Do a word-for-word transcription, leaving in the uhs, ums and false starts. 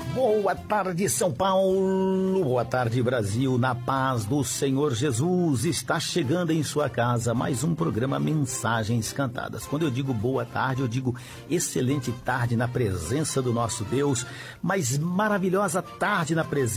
Boa tarde, São Paulo. Boa tarde, Brasil. Na paz do Senhor Jesus. Está chegando em sua casa mais um programa Mensagens Cantadas. Quando eu digo boa tarde, eu digo excelente tarde na presença do nosso Deus, mas maravilhosa tarde na presença